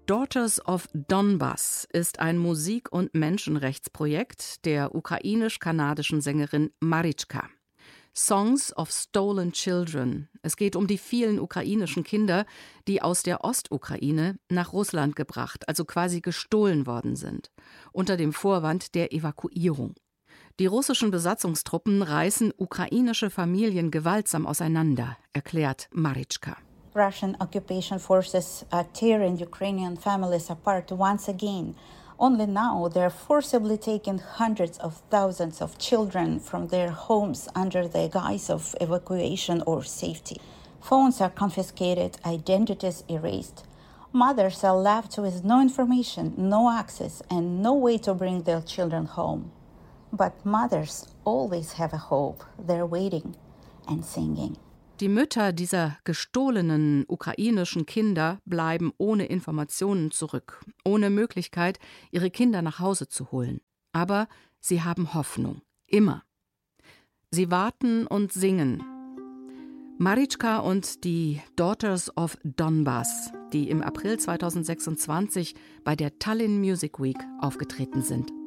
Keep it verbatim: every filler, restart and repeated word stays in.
Daughters of Donbass ist ein Musik- und Menschenrechtsprojekt der ukrainisch-kanadischen Sängerin Mariczka. Songs of Stolen Children. Es geht um die vielen ukrainischen Kinder, die aus der Ostukraine nach Russland gebracht, also quasi gestohlen worden sind, unter dem Vorwand der Evakuierung. Die russischen Besatzungstruppen reißen ukrainische Familien gewaltsam auseinander, erklärt Mariczka. Russian occupation forces are tearing Ukrainian families apart once again. Only now they're forcibly taking hundreds of thousands of children from their homes under the guise of evacuation or safety. Phones are confiscated, identities erased. Mothers are left with no information, no access, and no way to bring their children home. But mothers always have a hope. They're waiting and singing. Die Mütter dieser gestohlenen ukrainischen Kinder bleiben ohne Informationen zurück, ohne Möglichkeit, ihre Kinder nach Hause zu holen. Aber sie haben Hoffnung, immer. Sie warten und singen. Mariczka und die Daughters of Donbass, die im April zweitausendsechsundzwanzig bei der Tallinn Music Week aufgetreten sind.